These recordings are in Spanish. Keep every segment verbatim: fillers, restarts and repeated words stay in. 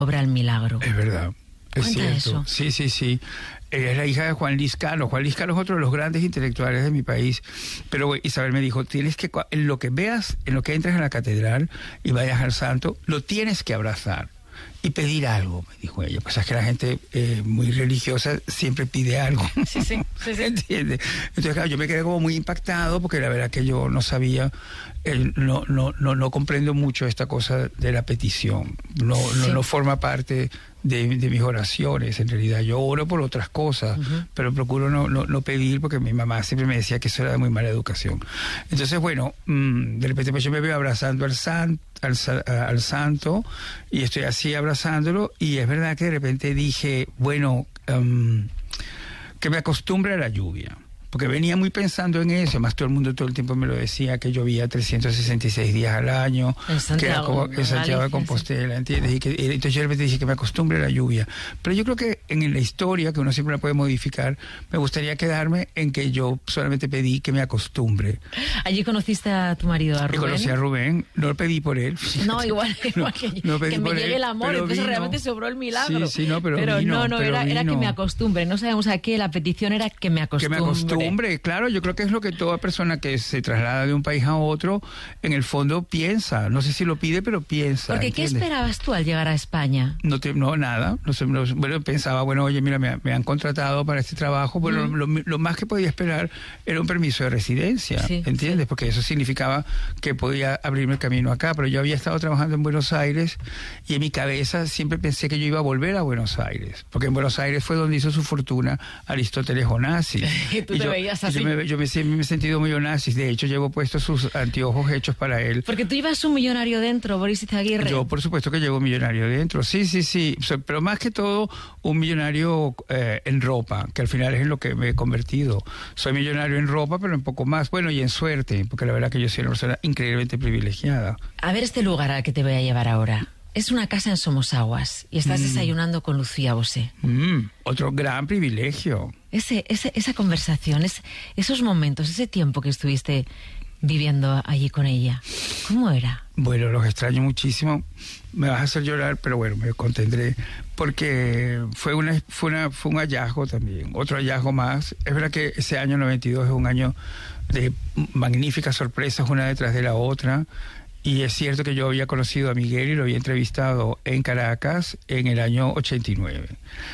obra el milagro. Es verdad. Es Cuenta cierto. eso. Sí, sí, sí. Ella es la hija de Juan Luis Cano. Juan Luis Cano es otro de los grandes intelectuales de mi país. Pero Isabel me dijo, tienes que, en lo que veas, en lo que entres en la catedral y vayas al santo, lo tienes que abrazar y pedir algo, me dijo ella. Pues es que la gente eh, muy religiosa siempre pide algo. Sí, sí, sí, sí. ¿Entiendes? Entonces, claro, yo me quedé como muy impactado porque la verdad que yo no sabía, eh, no, no, no, no comprendo mucho esta cosa de la petición. No, sí. no, no forma parte de, de mis oraciones, en realidad. Yo oro por otras cosas, uh-huh. pero procuro no, no, no pedir porque mi mamá siempre me decía que eso era de muy mala educación. Entonces, bueno, mmm, de repente pues yo me veo abrazando al santo, Al, al santo, y estoy así abrazándolo, y es verdad que de repente dije, bueno, um, que me acostumbre a la lluvia, porque venía muy pensando en eso. Además todo el mundo todo el tiempo me lo decía, que llovía trescientos sesenta y seis días al año, en Santiago, que era como en Santiago de Compostela, ¿entiendes? Y que, y entonces yo de repente dije que me acostumbre a la lluvia. Pero yo creo que en la historia, que uno siempre la puede modificar, me gustaría quedarme en que yo solamente pedí que me acostumbre. ¿Allí conociste a tu marido, a Rubén? Yo conocí a Rubén, no lo pedí por él. No, igual, igual no, que, no que me llegue él, el amor, entonces vino. Realmente sobró el milagro. Sí, sí, no, pero, pero vino, no, no, pero era, era que me acostumbre, no sabemos a qué, la petición era que me acostumbre. Que me acostumbre, claro, yo creo que es lo que toda persona que se traslada de un país a otro, en el fondo piensa, no sé si lo pide, pero piensa. Porque ¿entiendes? ¿Qué esperabas tú al llegar a España? No, te, no nada, no sé, no, bueno, pensaba, bueno, oye, mira, me, me han contratado para este trabajo, bueno, mm. lo, lo más que podía esperar era un permiso de residencia, sí, ¿entiendes? Sí. Porque eso significaba que podía abrirme el camino acá, pero yo había estado trabajando en Buenos Aires y en mi cabeza siempre pensé que yo iba a volver a Buenos Aires, porque en Buenos Aires fue donde hizo su fortuna Aristóteles Onassis. Y tú y te yo, veías así. Yo me, yo me, me he sentido muy Onassis, de hecho llevo puestos sus anteojos hechos para él. Porque tú ibas un millonario dentro, Boris Izaguirre. Yo por supuesto que llevo un millonario dentro, sí, sí, sí, pero más que todo un millonario eh, en ropa, que al final es en lo que me he convertido. Soy millonario en ropa, pero en poco más, bueno, y en suerte, porque la verdad que yo soy una persona increíblemente privilegiada. A ver este lugar al que te voy a llevar ahora. Es una casa en Somosaguas y estás mm. desayunando con Lucía Bosé. Mm, otro gran privilegio. Ese, ese, esa conversación, es, esos momentos, ese tiempo que estuviste viviendo allí con ella, ¿cómo era? Bueno, los extraño muchísimo. Me vas a hacer llorar, pero bueno, me contendré, porque fue, una, fue, una, fue un hallazgo también, otro hallazgo más. Es verdad que ese año noventa y dos es un año de magníficas sorpresas, una detrás de la otra. Y es cierto que yo había conocido a Miguel y lo había entrevistado en Caracas en el año ochenta y nueve.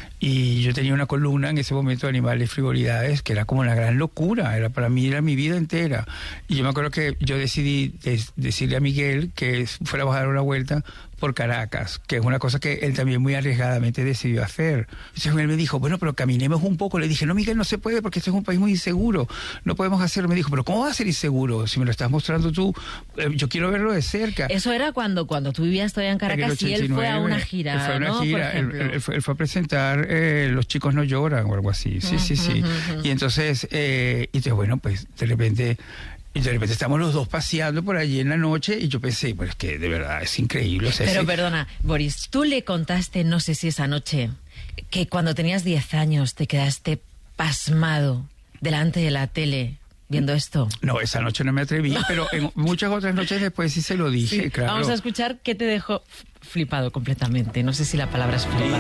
Y yo tenía una columna en ese momento de Animales y Frivolidades que era como una gran locura, era para mí era mi vida entera. Y yo me acuerdo que yo decidí des, decirle a Miguel que fuéramos a dar una vuelta por Caracas, que es una cosa que él también muy arriesgadamente decidió hacer. Entonces él me dijo, bueno, pero caminemos un poco. Le dije, no, Miguel, no se puede porque este es un país muy inseguro, no podemos hacerlo. Me dijo, pero ¿cómo va a ser inseguro? Si me lo estás mostrando tú, eh, yo quiero verlo de cerca. Eso era cuando, cuando tú vivías todavía en Caracas en y él fue a una gira, él fue a una ¿no? gira, él, él, fue, él fue a presentar eh, Los chicos no lloran o algo así, sí, uh-huh, sí, sí. Uh-huh. Y entonces, eh, y entonces, bueno, pues de repente... Y de repente estamos los dos paseando por allí en la noche y yo pensé, pues que de verdad es increíble. O sea, pero sí. Perdona, Boris, tú le contaste, no sé si esa noche, que cuando tenías diez años te quedaste pasmado delante de la tele viendo esto. No, esa noche no me atreví, pero en muchas otras noches después sí se lo dije, sí. claro. Vamos a escuchar qué te dejó flipado completamente. No sé si la palabra es flipado.